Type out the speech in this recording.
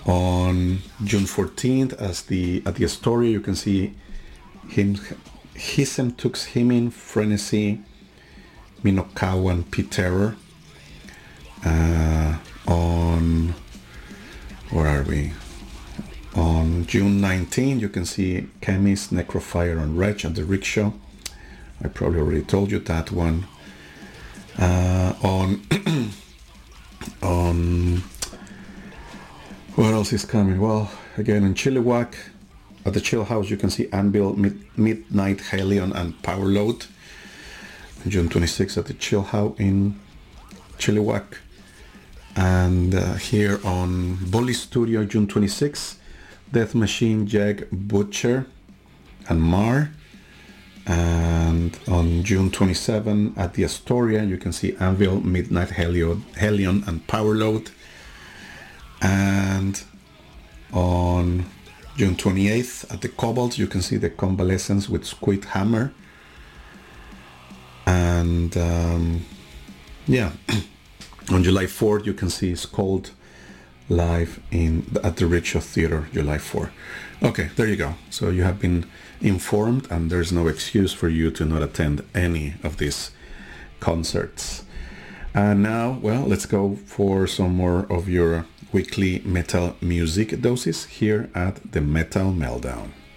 On June 14th, at the Astoria, you can see Hisem Tux Himin, Frenesy, Minokawa, and P-Terror. On, where are we? On June 19th, you can see Chemist, Necrofire, and Wretch at the Rickshaw. I probably already told you that one. On what else is coming? Well, again in Chilliwack, at the Chill House, you can see Anvil, Midnight Helion, and Powerload. June 26th at the Chill House in Chilliwack. And here on Bully Studio, June 26th, Death Machine, Jag, Butcher, and Mar. And on June 27 at the Astoria, you can see Anvil, Midnight Helion, and Powerload. And on June 28th at the Cobalt, you can see the Convalescence with Squid Hammer. And yeah, on July 4th, you can see Scold live at the Rickshaw Theater, July 4th. Okay, there you go. So you have been informed, and there's no excuse for you to not attend any of these concerts. And now, well, let's go for some more of your weekly metal music doses here at the Metal Meltdown.